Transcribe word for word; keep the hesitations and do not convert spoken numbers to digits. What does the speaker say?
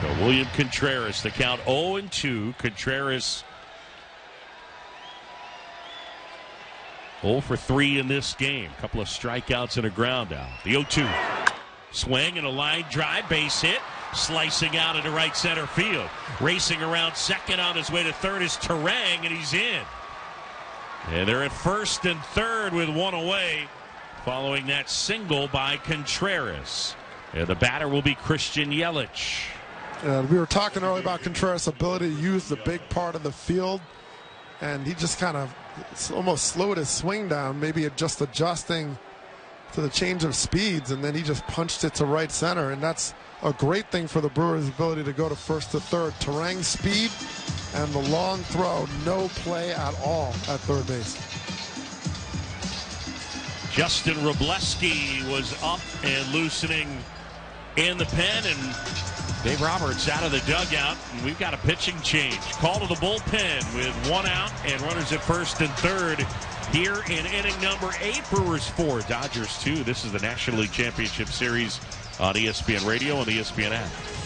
So William Contreras, the count oh and two. Contreras oh for three in this game. A couple of strikeouts and a ground out. The oh two. Swing and a line drive, base hit. Slicing out into right center field. Racing around second on his way to third is Terang, and he's in. And they're at first and third with one away following that single by Contreras. And the batter will be Christian Yelich. Uh, we were talking earlier about Contreras' ability to use the big part of the field, and he just kind of almost slowed his swing down, maybe just adjusting to the change of speeds, and then he just punched it to right center, and that's a great thing for the Brewers' ability to go to first to third. Terang's speed and the long throw, no play at all at third base. Justin Wroblewski was up and loosening in the pen, and Dave Roberts out of the dugout, and we've got a pitching change. Call to the bullpen with one out and runners at first and third here in inning number eight. Brewers four, Dodgers two. This is the National League Championship Series on E S P N Radio and the E S P N app.